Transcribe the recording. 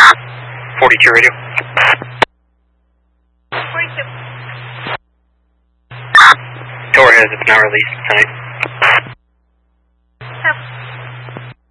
42 radio. 42. Tower has its now released tonight. Have